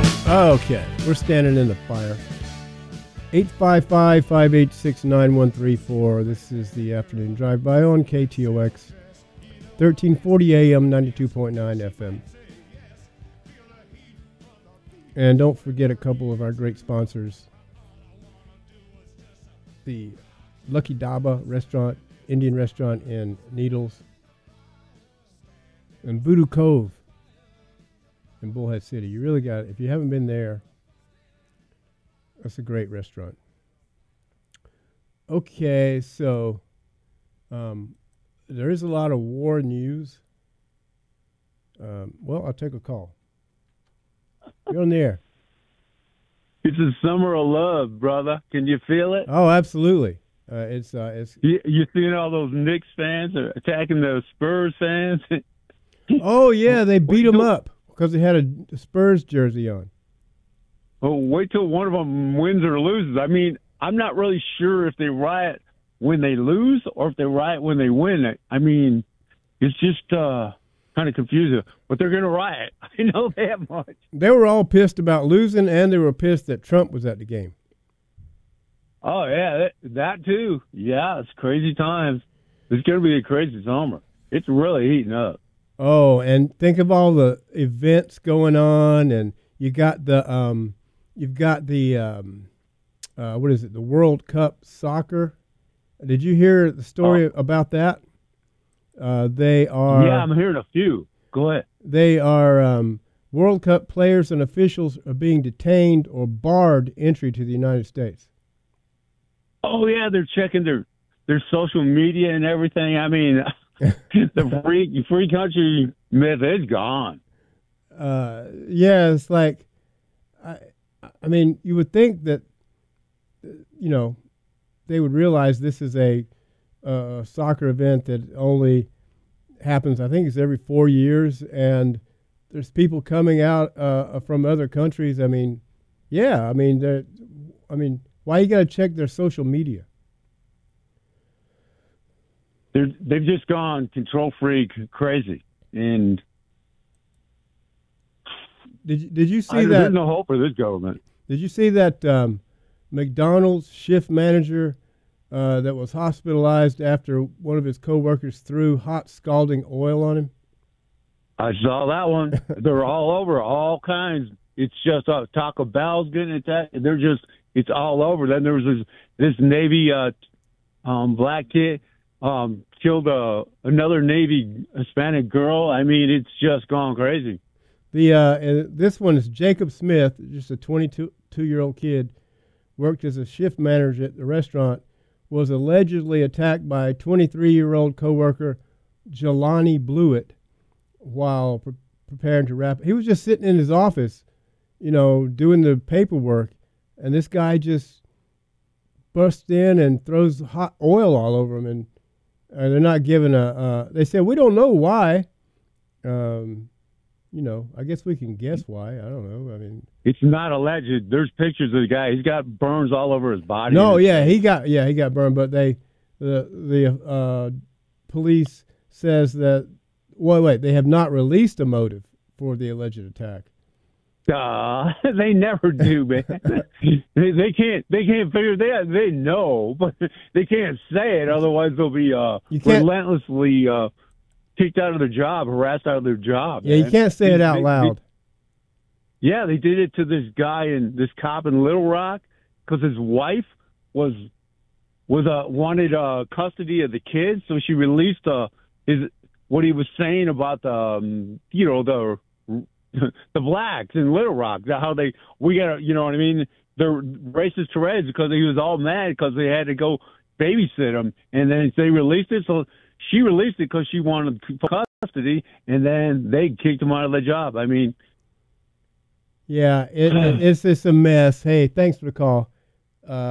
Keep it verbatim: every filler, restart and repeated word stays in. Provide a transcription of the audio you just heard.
Okay, we're standing in the fire. eight five five, five eight six, nine one three four. This is the afternoon drive-by on K T O X, thirteen forty A M, ninety-two point nine F M. And don't forget a couple of our great sponsors. The Lucky Daba restaurant, Indian restaurant in Needles. And Voodoo Cove in Bullhead City. You really got it. If you haven't been there, that's a great restaurant. Okay, so um, there is a lot of war news. Um, well, I'll take a call. You're on the air. It's a summer of love, brother. Can you feel it? Oh, absolutely. Uh, it's uh, it's. You, you seeing all those Knicks fans are attacking the Spurs fans? Oh yeah, they beat them up because they had a Spurs jersey on. Well, wait till one of them wins or loses. I mean, I'm not really sure if they riot when they lose or if they riot when they win. I mean, it's just uh, kind of confusing. But they're going to riot. I know that much. They were all pissed about losing, and they were pissed that Trump was at the game. Oh, yeah, that, that too. Yeah, it's crazy times. It's going to be a crazy summer. It's really heating up. Oh, and think of all the events going on, and you got the um, you've got the um, uh, what is it? The World Cup soccer. Did you hear the story oh. about that? Uh, they are. Yeah, I'm hearing a few. Go ahead. They are um, World Cup players and officials are being detained or barred entry to the United States. Oh yeah, they're checking their their social media and everything. I mean. The free free country myth is gone. Uh, yeah, it's like, I, I mean, you would think that, you know, they would realize this is a uh, soccer event that only happens, I think it's every four years, and there's people coming out uh, from other countries. I mean, yeah, I mean, they're, I mean, why you got to check their social media? They're, they've just gone control freak crazy, and did you, did you see I, that? There's no hope for this government. Did you see that um, McDonald's shift manager uh, that was hospitalized after one of his coworkers threw hot scalding oil on him? I saw that one. They're all over, all kinds. It's just uh, Taco Bell's getting attacked. They're just, it's all over. Then there was this, this Navy uh, um, black kid. Um, killed a, another Navy Hispanic girl. I mean, it's just gone crazy. The uh, and this one is Jacob Smith, just a twenty-two-year-old kid, worked as a shift manager at the restaurant, was allegedly attacked by twenty-three-year-old coworker Jelani Blewett while pre- preparing to wrap. He was just sitting in his office, you know, doing the paperwork, and this guy just busts in and throws hot oil all over him, and Uh, they're not giving a. Uh, they said we don't know why. Um, you know, I guess we can guess why. I don't know. I mean, it's not alleged. There's pictures of the guy. He's got burns all over his body. No, yeah, he got yeah he got burned. But they, the the uh, police says that. Wait, wait. They have not released a motive for the alleged attack. Uh, they never do, man. they, they can't. They can't figure that. They, they know, but they can't say it. Otherwise, they'll be uh, relentlessly uh, kicked out of their job, harassed out of their job. Yeah, man. You can't say they, it out they, loud. They, yeah, they did it to this guy and this cop in Little Rock because his wife was was uh, wanted uh, custody of the kids, so she released uh, his what he was saying about the um, you know the. the blacks in Little Rock, how they, we got to, you know what I mean? They're racist Tourette's because he was all mad because they had to go babysit him. And then they released it. So she released it because she wanted custody, and then they kicked him out of the job. I mean. Yeah, it, it's, it's a mess. Hey, thanks for the call.